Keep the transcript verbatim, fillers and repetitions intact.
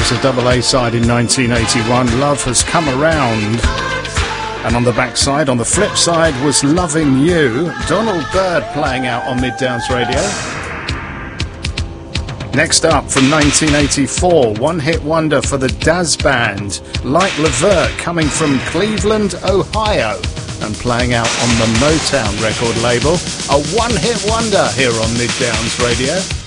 was a double A side in nineteen eighty-one, Love Has Come Around. And on the backside, on the flip side, was Loving You, Donald Byrd playing out on Mid Downs Radio. Next up, from nineteen eighty-four, one-hit wonder for the Dazz Band, Like Levert, coming from Cleveland, Ohio, and playing out on the Motown record label. A one-hit wonder here on Mid Downs Radio.